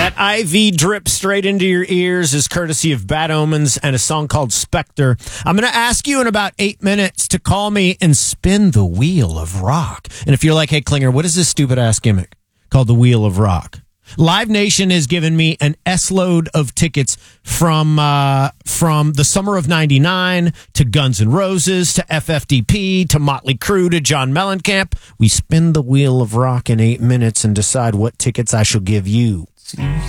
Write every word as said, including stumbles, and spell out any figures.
That I V drip straight into your ears is courtesy of Bad Omens and a song called Spectre. I'm going to ask you in about eight minutes to call me and spin the wheel of rock. And if you're like, hey, Klinger, what is this stupid ass gimmick called the Wheel of Rock? Live Nation has given me an S-load of tickets from uh, from the summer of ninety-nine to Guns N' Roses to F F D P to Motley Crue to John Mellencamp. We spin the Wheel of Rock in eight minutes and decide what tickets I shall give you.